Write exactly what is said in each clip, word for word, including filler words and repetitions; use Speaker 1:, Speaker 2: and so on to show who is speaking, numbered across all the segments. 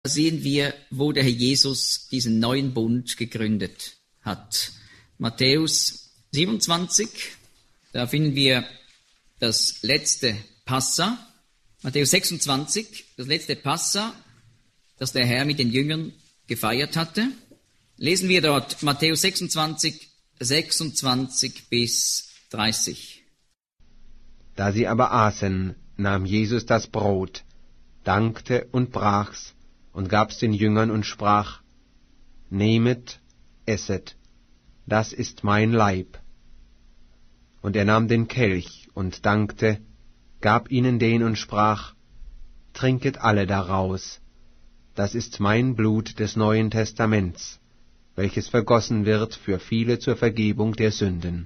Speaker 1: sehen wir, wo der Herr Jesus diesen neuen Bund gegründet hat. Matthäus siebenundzwanzig, da finden wir das letzte Passa. Matthäus sechsundzwanzig, das letzte Passa, das der Herr mit den Jüngern gefeiert hatte. Lesen wir dort Matthäus sechsundzwanzig, sechsundzwanzig bis dreißig.
Speaker 2: Da sie aber aßen, nahm Jesus das Brot, dankte und brach's und gab's den Jüngern und sprach: Nehmet, esset, das ist mein Leib. Und er nahm den Kelch und dankte, gab ihnen den und sprach: Trinket alle daraus, das ist mein Blut des Neuen Testaments, welches vergossen wird für viele zur Vergebung der Sünden.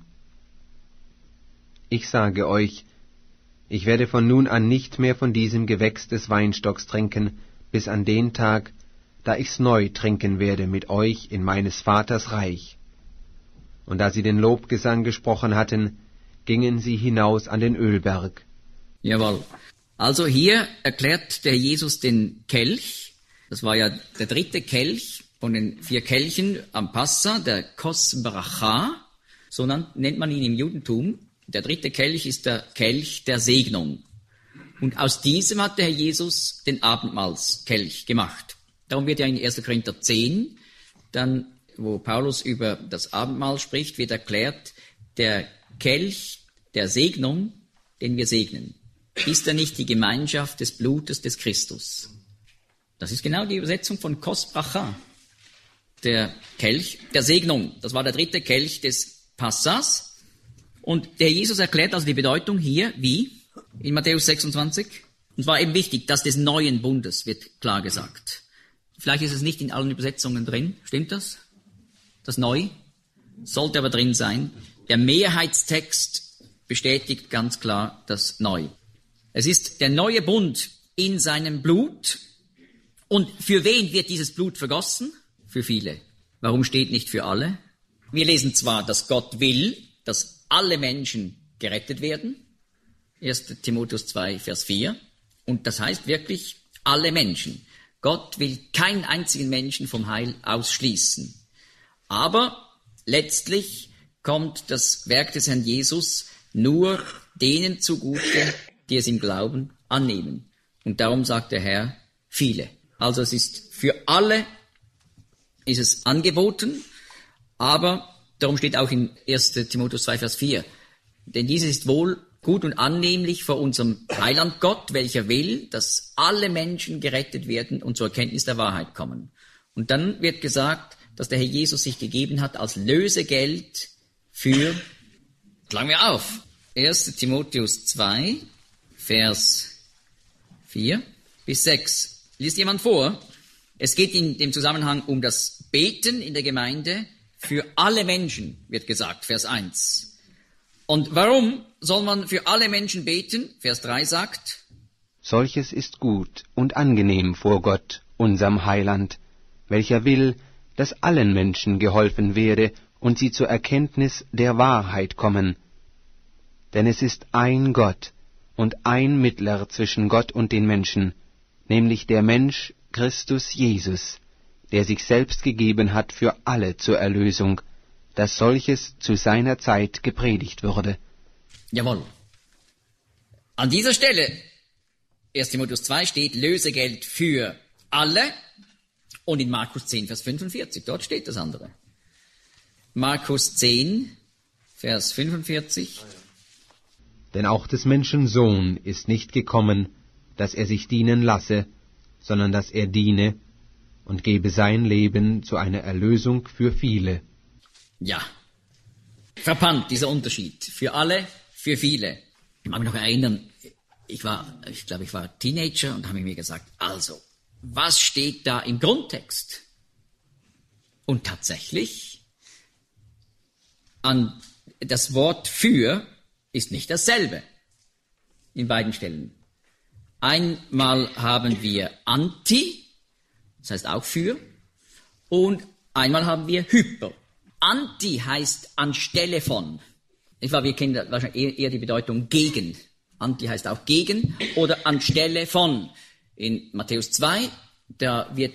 Speaker 2: Ich sage euch, ich werde von nun an nicht mehr von diesem Gewächs des Weinstocks trinken, bis an den Tag, da ich's neu trinken werde mit euch in meines Vaters Reich. Und da sie den Lobgesang gesprochen hatten, gingen sie hinaus an den Ölberg.
Speaker 1: Jawohl. Also hier erklärt der Jesus den Kelch. Das war ja der dritte Kelch von den vier Kelchen am Passa, der Kos Bracha, so nennt man ihn im Judentum. Der dritte Kelch ist der Kelch der Segnung. Und aus diesem hat der Herr Jesus den Abendmahlskelch gemacht. Darum wird ja in erster Korinther zehn, dann, wo Paulus über das Abendmahl spricht, wird erklärt, der Kelch der Segnung, den wir segnen, ist er nicht die Gemeinschaft des Blutes des Christus? Das ist genau die Übersetzung von Kos Bracha. Der Kelch der Segnung. Das war der dritte Kelch des Passas. Und der Jesus erklärt also die Bedeutung hier, wie? In Matthäus sechsundzwanzig. Und zwar eben wichtig, dass des neuen Bundes wird klar gesagt. Vielleicht ist es nicht in allen Übersetzungen drin. Stimmt das? Das Neu? Sollte aber drin sein. Der Mehrheitstext bestätigt ganz klar das Neu. Es ist der neue Bund in seinem Blut. Und für wen wird dieses Blut vergossen? Für viele. Warum steht nicht für alle? Wir lesen zwar, dass Gott will, dass alle Menschen gerettet werden. erster Timotheus zwei, Vers vier. Und das heißt wirklich alle Menschen. Gott will keinen einzigen Menschen vom Heil ausschließen. Aber letztlich kommt das Werk des Herrn Jesus nur denen zugute, die es im Glauben annehmen. Und darum sagt der Herr, viele. Also es ist für alle, ist es angeboten, aber darum steht auch in erster Timotheus zwei, Vers vier, denn dieses ist wohl gut und annehmlich vor unserem Heiland Gott, welcher will, dass alle Menschen gerettet werden und zur Erkenntnis der Wahrheit kommen. Und dann wird gesagt, dass der Herr Jesus sich gegeben hat als Lösegeld für, schlagen wir auf, erster Timotheus zwei, Vers vier bis sechs. Liest jemand vor? Es geht in dem Zusammenhang um das Beten in der Gemeinde für alle Menschen, wird gesagt, Vers eins. Und warum soll man für alle Menschen beten? Vers drei sagt:
Speaker 2: Solches ist gut und angenehm vor Gott, unserem Heiland, welcher will, dass allen Menschen geholfen werde und sie zur Erkenntnis der Wahrheit kommen. Denn es ist ein Gott und ein Mittler zwischen Gott und den Menschen, nämlich der Mensch Christus Jesus, der sich selbst gegeben hat für alle zur Erlösung, dass solches zu seiner Zeit gepredigt würde.
Speaker 1: Jawohl. An dieser Stelle, erster Timotheus zwei, steht Lösegeld für alle und in Markus zehn, Vers fünfundvierzig, dort steht das andere. Markus zehn, Vers fünfundvierzig.
Speaker 2: Denn auch des Menschen Sohn ist nicht gekommen, dass er sich dienen lasse, sondern dass er diene und gebe sein Leben zu einer Erlösung für viele.
Speaker 1: Ja, verpannt dieser Unterschied. Für alle, für viele. Ich mag mich noch erinnern, ich war, ich glaube, ich war Teenager und habe mir gesagt, also, was steht da im Grundtext? Und tatsächlich, an das Wort für ist nicht dasselbe in beiden Stellen. Einmal haben wir anti, das heißt auch für, und einmal haben wir hyper. Anti heißt anstelle von. Ich glaube, wir kennen wahrscheinlich eher die Bedeutung gegen. Anti heißt auch gegen oder anstelle von. In Matthäus zwei da wird